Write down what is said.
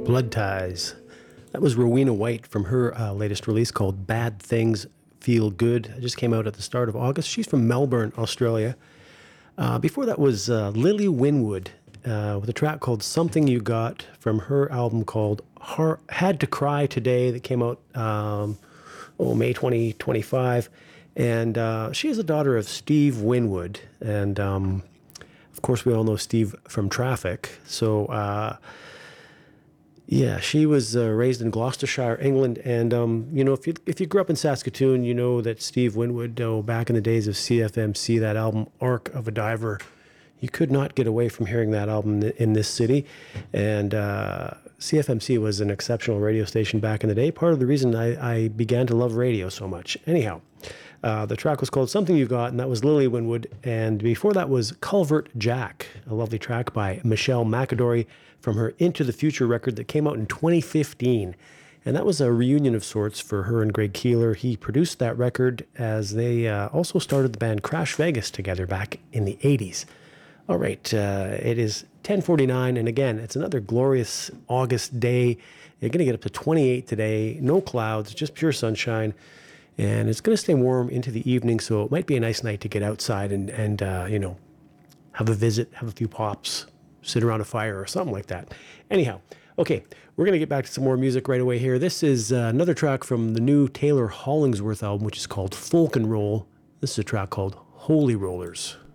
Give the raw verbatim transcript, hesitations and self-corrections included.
Blood Ties. That was Rowena White from her uh, latest release called Bad Things Feel Good. It just came out at the start of August. She's from Melbourne, Australia. Uh, before that was uh, Lily Winwood uh, with a track called Something You Got from her album called Har- Had to Cry Today that came out um, oh, May twenty twenty-five. And uh, she is the daughter of Steve Winwood. And um, of course, we all know Steve from Traffic. So, uh, yeah, she was uh, raised in Gloucestershire, England, and um, you know, if you if you grew up in Saskatoon, you know that Steve Winwood, oh, back in the days of C F M C, that album "Arc of a Diver," you could not get away from hearing that album in this city. And uh, C F M C was an exceptional radio station back in the day. Part of the reason I, I began to love radio so much. Anyhow, uh, the track was called "Something You Got," and that was Lily Winwood. And before that was "Culvert Jack," a lovely track by Michelle McAdory from her Into the Future record that came out in twenty fifteen. And that was a reunion of sorts for her and Greg Keeler. He produced that record as they uh, also started the band Crash Vegas together back in the eighties. All right, uh, it is ten forty-nine, and again, it's another glorious August day. You're going to get up to twenty-eight today, no clouds, just pure sunshine, and it's going to stay warm into the evening, so it might be a nice night to get outside and, and uh, you know, have a visit, have a few pops, sit around a fire or something like that. Anyhow, okay, we're going to get back to some more music right away here. This is uh, another track from the new Taylor Hollingsworth album, which is called Folk and Roll. This is a track called Holy Rollers.